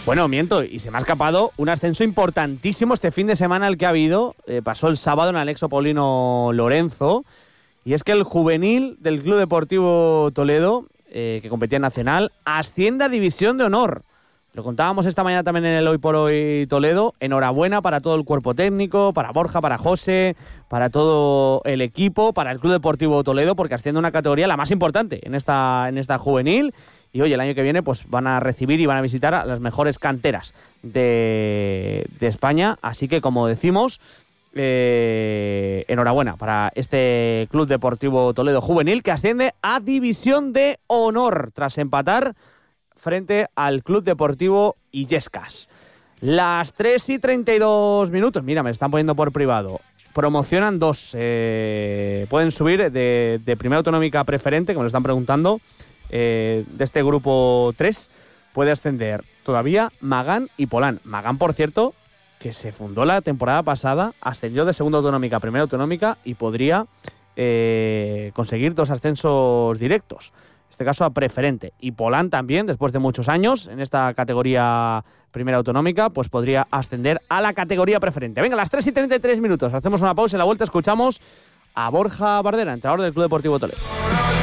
Bueno, miento, y se me ha escapado un ascenso importantísimo este fin de semana el que ha habido. Pasó el sábado en Alexo Paulino Lorenzo. Y es que el juvenil del Club Deportivo Toledo, que competía en Nacional, asciende a División de Honor. Lo contábamos esta mañana también en el Hoy por Hoy Toledo. Enhorabuena para todo el cuerpo técnico, para Borja, para José, para todo el equipo, para el Club Deportivo Toledo, porque asciende a una categoría la más importante en esta juvenil. Y hoy, el año que viene, pues van a recibir y van a visitar a las mejores canteras de España. Así que, como decimos, enhorabuena para este Club Deportivo Toledo juvenil que asciende a División de Honor tras empatar frente al Club Deportivo Illescas. Las 3:32. Mira, me están poniendo por privado. Promocionan 2. Pueden subir de Primera Autonómica a Preferente, como lo están preguntando. De este grupo 3 puede ascender todavía Magán y Polán. Magán, por cierto, que se fundó la temporada pasada, ascendió de Segunda Autonómica a Primera Autonómica y podría conseguir 2 ascensos directos. En este caso a Preferente. Y Polán también, después de muchos años en esta categoría Primera Autonómica, pues podría ascender a la categoría Preferente. Venga, las 3:33. Hacemos una pausa y en la vuelta escuchamos a Borja Bardera, entrenador del Club Deportivo Toledo.